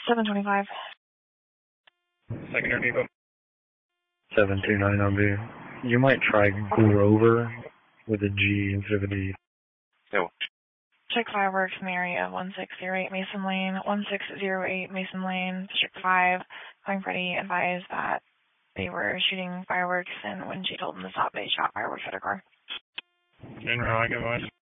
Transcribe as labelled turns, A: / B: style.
A: 725.
B: Secondary depot.
C: 729 LB. You might try Grover with a G instead of a D.
B: No.
A: Check fireworks in the area of 1608 Mason Lane, 1608 Mason Lane, District 5. Calling Freddie advised that they were shooting fireworks, and when she told them to stop, they shot fireworks at her car.
B: General, I give